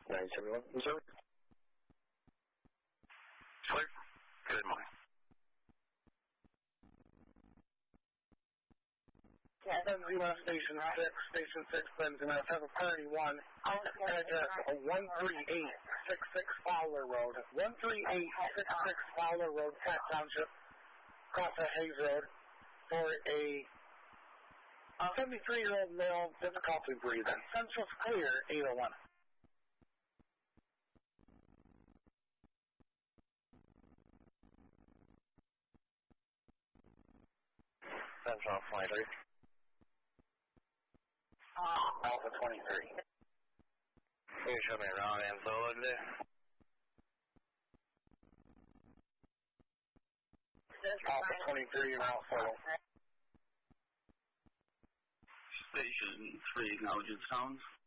971, Missouri. Clear. Good morning. Zero Station 6, Station 6, Benjamin, have a priority 1, address 13866 Fowler Road, 13866 Fowler Road, Pat Township, across the Hayes Road, for a 73-year-old male, difficulty breathing. Central's clear, 801. Central 23. Alpha 23. You show me wrong info, wouldn't it? Alpha 23, you're out solo. Station 3, acknowledging sounds.